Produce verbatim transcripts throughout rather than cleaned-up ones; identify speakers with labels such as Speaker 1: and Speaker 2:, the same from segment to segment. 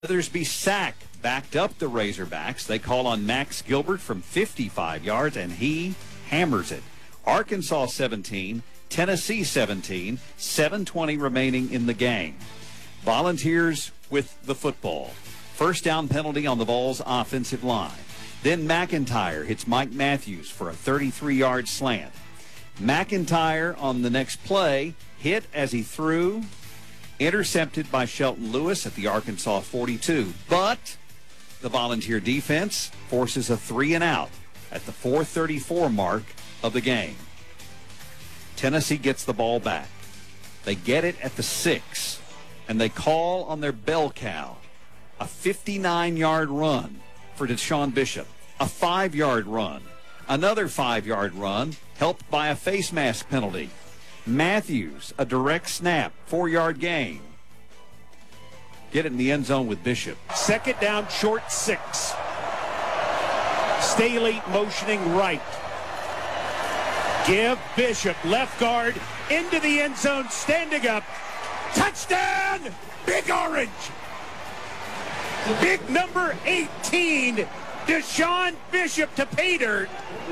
Speaker 1: Weathersby sack backed up the Razorbacks. They call on Max Gilbert from fifty-five yards, and he hammers it. Arkansas seventeen, Tennessee seventeen, seven twenty remaining in the game. Volunteers with the football. First down penalty on the Vols offensive line. Then McIntyre hits Mike Matthews for a thirty-three-yard slant. McIntyre on the next play hit as he threw, intercepted by Shelton Lewis at the Arkansas forty-two. But the Volunteer defense forces a three and out at the four thirty-four mark of the game. Tennessee gets the ball back. They get it at the six, and they call on their bell cow. A fifty-nine-yard run for Deshaun Bishop. A five-yard run. Another five-yard run, helped by a face mask penalty. Matthews, a direct snap, four-yard gain. Get it in the end zone with Bishop.
Speaker 2: Second down, short six. Staley motioning right. Give Bishop, left guard, into the end zone, standing up. Touchdown, Big Orange. Big number eighteen, Deshaun Bishop to pay dirt.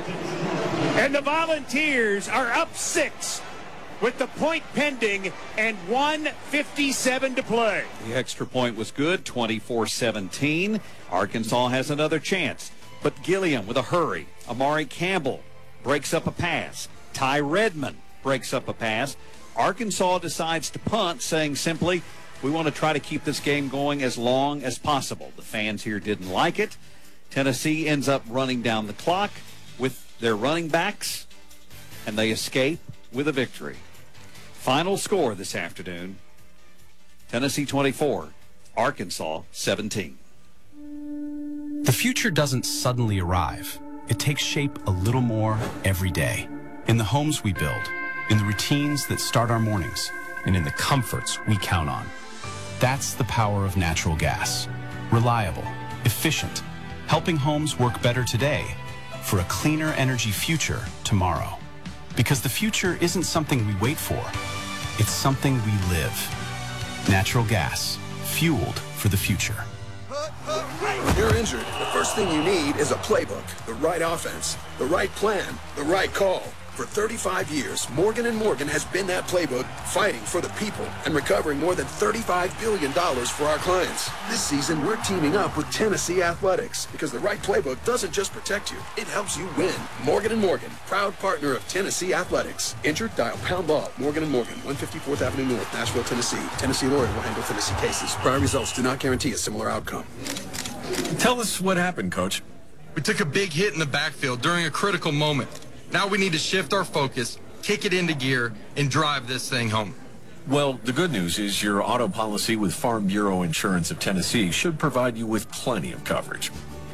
Speaker 2: And the Volunteers are up six with the point pending and one fifty-seven to play.
Speaker 1: The extra point was good, twenty-four seventeen. Arkansas has another chance, but Gilliam with a hurry. Amari Campbell breaks up a pass. Ty Redmond breaks up a pass. Arkansas decides to punt, saying simply, we want to try to keep this game going as long as possible. The fans here didn't like it. Tennessee ends up running down the clock with their running backs, and they escape with a victory. Final score this afternoon, Tennessee twenty-four, Arkansas seventeen.
Speaker 3: The future doesn't suddenly arrive. It takes shape a little more every day. In the homes we build, in the routines that start our mornings, and in the comforts we count on. That's the power of natural gas. Reliable, efficient, helping homes work better today for a cleaner energy future tomorrow. Because the future isn't something we wait for. It's something we live. Natural gas, fueled for the future.
Speaker 4: When you're injured, the first thing you need is a playbook, the right offense, the right plan, the right call. For thirty-five years, Morgan and Morgan has been that playbook, fighting for the people and recovering more than thirty-five billion dollars for our clients. This season, we're teaming up with Tennessee Athletics because the right playbook doesn't just protect you, it helps you win. Morgan and Morgan, proud partner of Tennessee Athletics. Injured? Dial pound law. Morgan and Morgan, one fifty-fourth Avenue North, Nashville, Tennessee. Tennessee lawyer will handle Tennessee cases. Prior results do not guarantee a similar outcome.
Speaker 5: Tell us what happened, Coach. We took a big hit in the backfield during a critical moment. Now we need to shift our focus, kick it into gear, and drive this thing home.
Speaker 6: Well, the good news is your auto policy with Farm Bureau Insurance of Tennessee should provide you with plenty of coverage.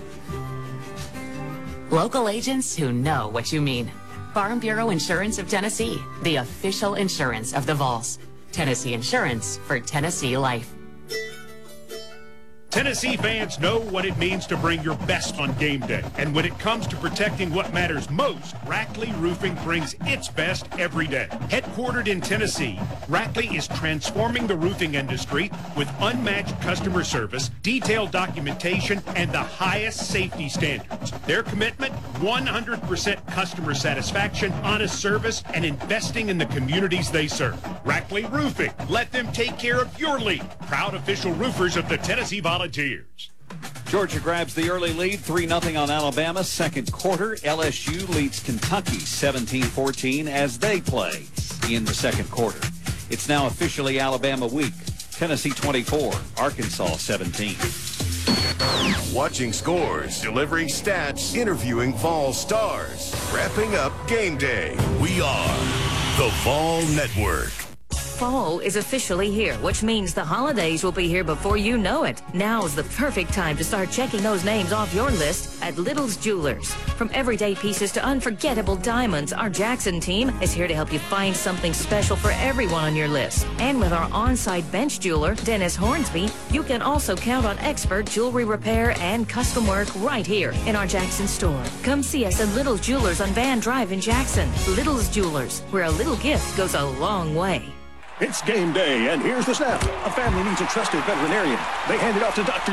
Speaker 7: Local agents who know what you mean. Farm Bureau Insurance of Tennessee, the official insurance of the Vols. Tennessee Insurance for Tennessee Life.
Speaker 2: Tennessee fans know what it means to bring your best on game day. And when it comes to protecting what matters most, Rackley Roofing brings its best every day. Headquartered in Tennessee, Rackley is transforming the roofing industry with unmatched customer service, detailed documentation, and the highest safety standards. Their commitment, one hundred percent customer satisfaction, honest service, and investing in the communities they serve. Rackley Roofing, let them take care of your leak. Proud official roofers of the Tennessee Volunteers.
Speaker 1: Georgia grabs the early lead, three nothing on Alabama. Second quarter, L S U leads Kentucky seventeen fourteen as they play in the second quarter. It's now officially Alabama week. Tennessee twenty-four, Arkansas seventeen.
Speaker 8: Watching scores, delivering stats, interviewing Vol stars, wrapping up game day. We are the Vol Network.
Speaker 9: Fall is officially here, which means the holidays will be here before you know it. Now's the perfect time to start checking those names off your list at Little's Jewelers. From everyday pieces to unforgettable diamonds, our Jackson team is here to help you find something special for everyone on your list. And with our on-site bench jeweler, Dennis Hornsby, you can also count on expert jewelry repair and custom work right here in our Jackson store. Come see us at Little's Jewelers on Van Drive in Jackson. Little's Jewelers, where a little gift goes a long way.
Speaker 10: It's game day, and here's the snap. A family needs a trusted veterinarian. They hand it off to Doctor